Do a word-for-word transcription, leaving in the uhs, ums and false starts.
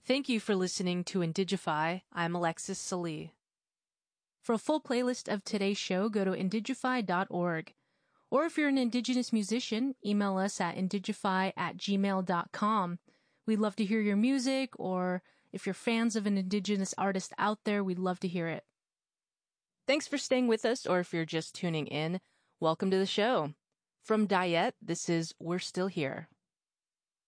Thank you for listening to Indigify. I'm Alexis Salee. For a full playlist of today's show, go to indigify dot org. Or if you're an Indigenous musician, email us at indigify at gmail dot com. We'd love to hear your music, or if you're fans of an Indigenous artist out there, we'd love to hear it. Thanks for staying with us, or if you're just tuning in, welcome to the show. From Dayet, this is We're Still Here.